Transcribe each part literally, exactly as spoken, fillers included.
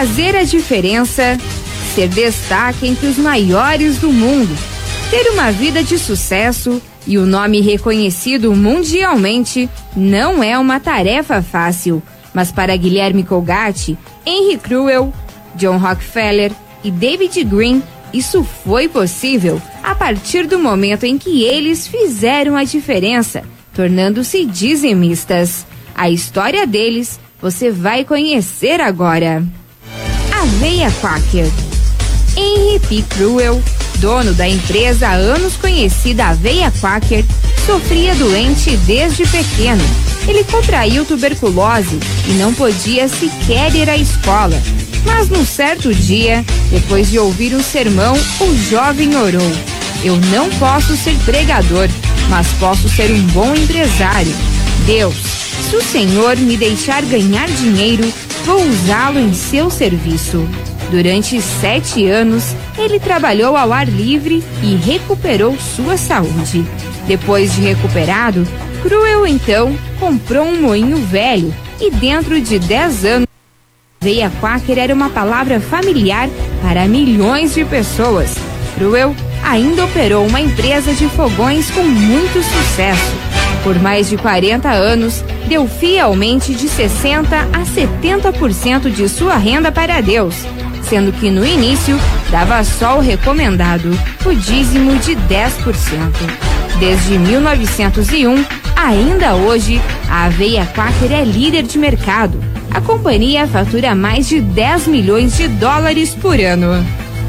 fazer a diferença, ser destaque entre os maiores do mundo, ter uma vida de sucesso e o nome reconhecido mundialmente não é uma tarefa fácil. Mas para Guilherme Colgatti, Henry Cruel, John Rockefeller e David Green, isso foi possível a partir do momento em que eles fizeram a diferença, tornando-se dizimistas. A história deles você vai conhecer agora. Aveia Quaker. Henry P. Cruel, dono da empresa há anos conhecida Aveia Quaker, sofria doente desde pequeno. Ele contraiu tuberculose e não podia sequer ir à escola. Mas num certo dia, depois de ouvir um sermão, o jovem orou: eu não posso ser pregador, mas posso ser um bom empresário. Deus, se o Senhor me deixar ganhar dinheiro, vou usá-lo em seu serviço. Durante sete anos, ele trabalhou ao ar livre e recuperou sua saúde. Depois de recuperado, Cruel então comprou um moinho velho e dentro de dez anos, Aveia Quaker era uma palavra familiar para milhões de pessoas. Cruel ainda operou uma empresa de fogões com muito sucesso. Por mais de quarenta anos, deu fielmente de sessenta a setenta por cento de sua renda para Deus, sendo que no início dava só o recomendado, o dízimo de dez por cento. Desde mil novecentos e um, ainda hoje, a Aveia Quaker é líder de mercado. A companhia fatura mais de dez milhões de dólares por ano.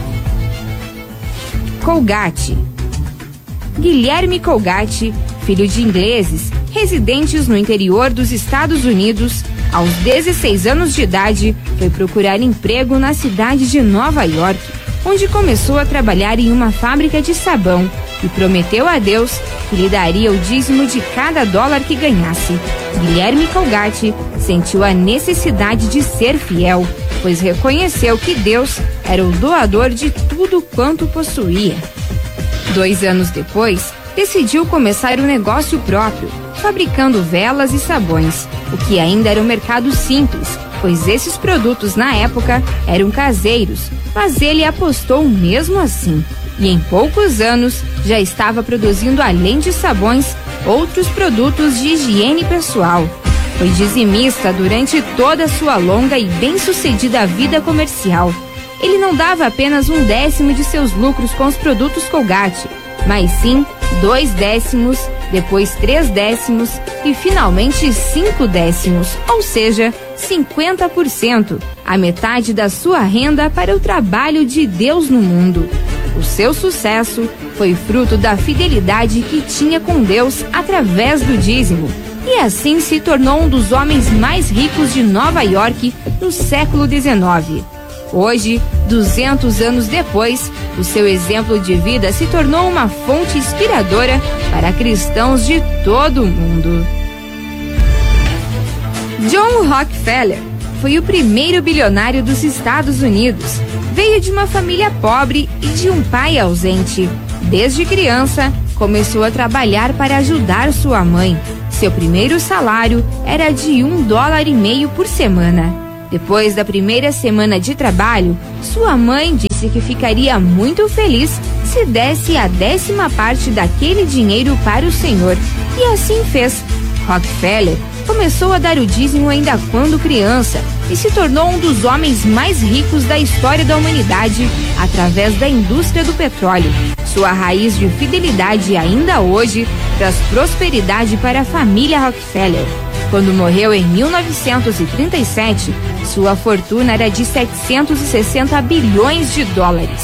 Colgatti. Guilherme Colgatti, filho de ingleses, residentes no interior dos Estados Unidos, aos dezesseis anos de idade, foi procurar emprego na cidade de Nova York, onde começou a trabalhar em uma fábrica de sabão e prometeu a Deus que lhe daria o dízimo de cada dólar que ganhasse. Guilherme Colgatti sentiu a necessidade de ser fiel, pois reconheceu que Deus era o doador de tudo quanto possuía. Dois anos depois, decidiu começar um negócio próprio, fabricando velas e sabões, o que ainda era um mercado simples, pois esses produtos na época eram caseiros, mas ele apostou mesmo assim. E em poucos anos já estava produzindo, além de sabões, outros produtos de higiene pessoal. Foi dizimista durante toda a sua longa e bem-sucedida vida comercial. Ele não dava apenas um décimo de seus lucros com os produtos Colgatti, mas sim dois décimos, depois três décimos e finalmente cinco décimos, ou seja, cinquenta por cento, a metade da sua renda para o trabalho de Deus no mundo. O seu sucesso foi fruto da fidelidade que tinha com Deus através do dízimo, e assim se tornou um dos homens mais ricos de Nova York no século dezenove. Hoje, duzentos anos depois, o seu exemplo de vida se tornou uma fonte inspiradora para cristãos de todo o mundo. John Rockefeller foi o primeiro bilionário dos Estados Unidos. Veio de uma família pobre e de um pai ausente. Desde criança, começou a trabalhar para ajudar sua mãe. Seu primeiro salário era de um dólar e meio por semana. Depois da primeira semana de trabalho, sua mãe disse que ficaria muito feliz se desse a décima parte daquele dinheiro para o Senhor. E assim fez. Rockefeller começou a dar o dízimo ainda quando criança e se tornou um dos homens mais ricos da história da humanidade através da indústria do petróleo. Sua raiz de fidelidade ainda hoje traz prosperidade para a família Rockefeller. Quando morreu em mil novecentos e trinta e sete, sua fortuna era de setecentos e sessenta bilhões de dólares.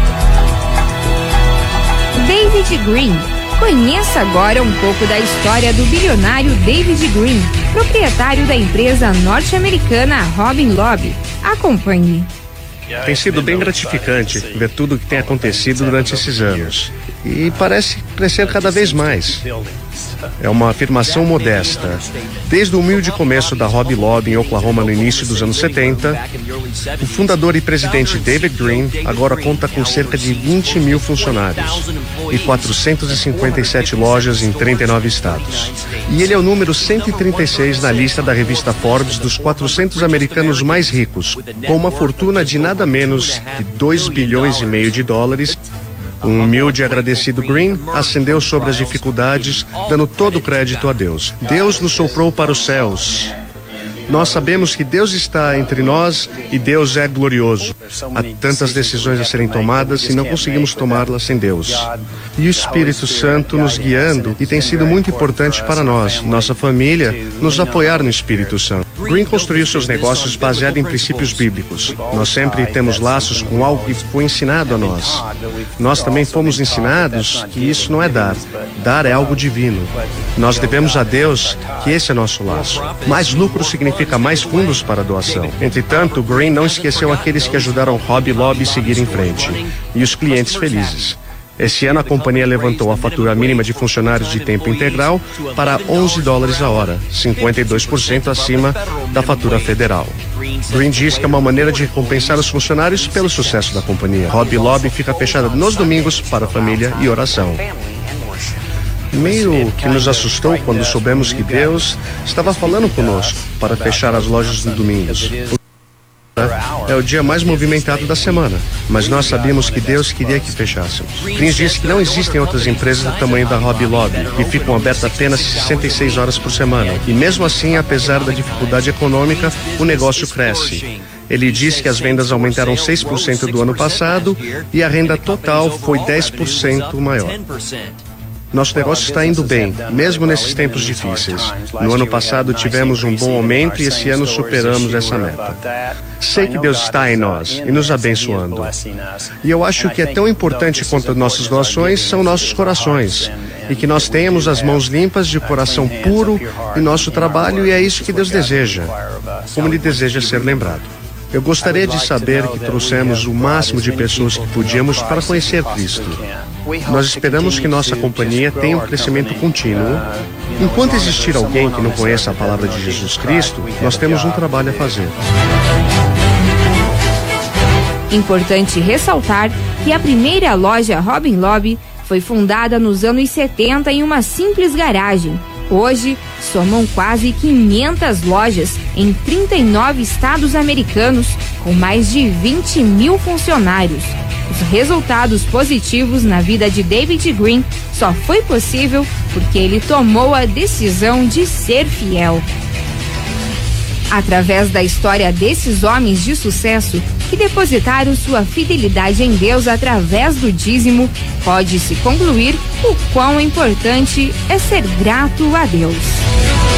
David Green. Conheça agora um pouco da história do bilionário David Green, proprietário da empresa norte-americana Robin Loeb. Acompanhe. Tem sido bem gratificante ver tudo o que tem acontecido durante esses anos. E parece crescer cada vez mais. É uma afirmação modesta. Desde o humilde começo da Hobby Lobby em Oklahoma no início dos anos setenta, o fundador e presidente David Green agora conta com cerca de vinte mil funcionários e quatrocentas e cinquenta e sete lojas em trinta e nove estados. E ele é o número cento e trinta e seis na lista da revista Forbes dos quatrocentos americanos mais ricos, com uma fortuna de nada menos que dois bilhões e meio de dólares. Um humilde e agradecido Green ascendeu sobre as dificuldades, dando todo o crédito a Deus. Deus nos soprou para os céus. Nós sabemos que Deus está entre nós e Deus é glorioso. Há tantas decisões a serem tomadas e não conseguimos tomá-las sem Deus. E o Espírito Santo nos guiando, e tem sido muito importante para nós, nossa família, nos apoiar no Espírito Santo. Green construiu seus negócios baseado em princípios bíblicos. Nós sempre temos laços com algo que foi ensinado a nós. Nós também fomos ensinados que isso não é dar. Dar é algo divino. Nós devemos a Deus que esse é nosso laço. Mais lucro significa Fica mais fundos para a doação. Entretanto, Green não esqueceu aqueles que ajudaram o Hobby Lobby a seguir em frente e os clientes felizes. Esse ano a companhia levantou a fatura mínima de funcionários de tempo integral para onze dólares a hora, cinquenta e dois por cento acima da fatura federal. Green diz que é uma maneira de recompensar os funcionários pelo sucesso da companhia. Hobby Lobby fica fechada nos domingos para família e oração. Meio que nos assustou quando soubemos que Deus estava falando conosco para fechar as lojas no domingos. É o dia mais movimentado da semana, mas nós sabíamos que Deus queria que fechássemos. Green disse que não existem outras empresas do tamanho da Hobby Lobby, que ficam abertas apenas sessenta e seis horas por semana. E mesmo assim, apesar da dificuldade econômica, o negócio cresce. Ele disse que as vendas aumentaram seis por cento do ano passado e a renda total foi dez por cento maior. Nosso negócio está indo bem, mesmo nesses tempos difíceis. No ano passado tivemos um bom aumento e esse ano superamos essa meta. Sei que Deus está em nós e nos abençoando. E eu acho que é tão importante quanto nossas doações são nossos corações. E que nós tenhamos as mãos limpas de coração puro em nosso trabalho, e é isso que Deus deseja, como Ele deseja ser lembrado. Eu gostaria de saber que trouxemos o máximo de pessoas que podíamos para conhecer Cristo. Nós esperamos que nossa companhia tenha um crescimento contínuo. Enquanto existir alguém que não conheça a palavra de Jesus Cristo, nós temos um trabalho a fazer. Importante ressaltar que a primeira loja Hobby Lobby foi fundada nos anos setenta em uma simples garagem. Hoje, somam quase quinhentas lojas em trinta e nove estados americanos, com mais de vinte mil funcionários. Os resultados positivos na vida de David Green só foi possível porque ele tomou a decisão de ser fiel. Através da história desses homens de sucesso que depositaram sua fidelidade em Deus através do dízimo, pode-se concluir o quão importante é ser grato a Deus.